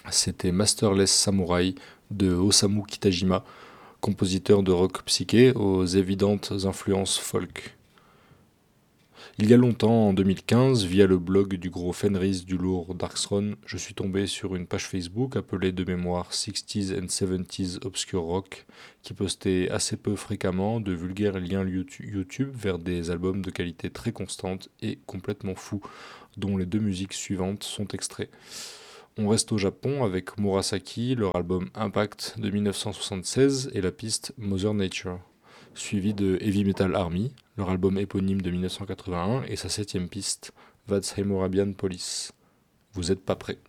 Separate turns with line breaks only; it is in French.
C'était Masterless Samurai de Osamu Kitajima, compositeur de rock psyché aux évidentes influences folk. Il y a longtemps, en 2015, via le blog du gros Fenris du lourd Darkthrone, je suis tombé sur une page Facebook appelée de mémoire 60s and 70s Obscure Rock, qui postait assez peu fréquemment de vulgaires liens YouTube vers des albums de qualité très constante et complètement fous, dont les deux musiques suivantes sont extraits. On reste au Japon avec Murasaki, leur album Impact de 1976 et la piste Mother Nature, suivi de Heavy Metal Army, leur album éponyme de 1981 et sa septième piste, That's Hammurabian Police. Vous êtes pas prêts.